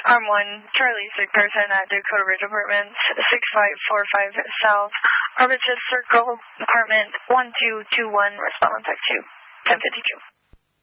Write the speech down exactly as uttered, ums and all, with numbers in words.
Arm one, Charlie, sick person at Dakota Ridge Apartments, six five four five South, Armitage Circle, Apartment one two two one, respond on tech two, ten fifty-two.